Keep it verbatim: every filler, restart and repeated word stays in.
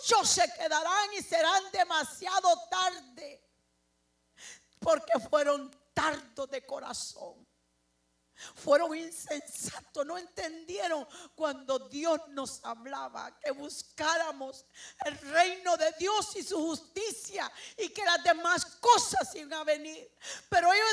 muchos se quedarán y serán demasiado tarde, porque fueron tardos de corazón. Fueron insensatos, no entendieron cuando Dios nos hablaba que buscáramos el reino de Dios y su justicia y que las demás cosas iban a venir. Pero ellos